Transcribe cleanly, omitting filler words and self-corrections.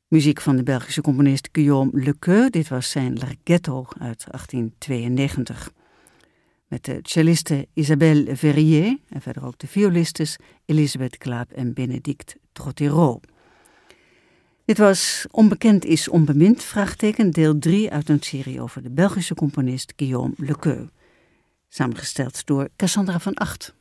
Muziek van de Belgische componist Guillaume Lequeux. Dit was zijn Larghetto uit 1892. Met de celliste Isabelle Verrier en verder ook de violistes Elisabeth Klaap en Bénédicte Trottereau. Dit was Onbekend is onbemind, vraagteken, deel 3 uit een serie over de Belgische componist Guillaume Lequeux. Samengesteld door Cassandra van Acht.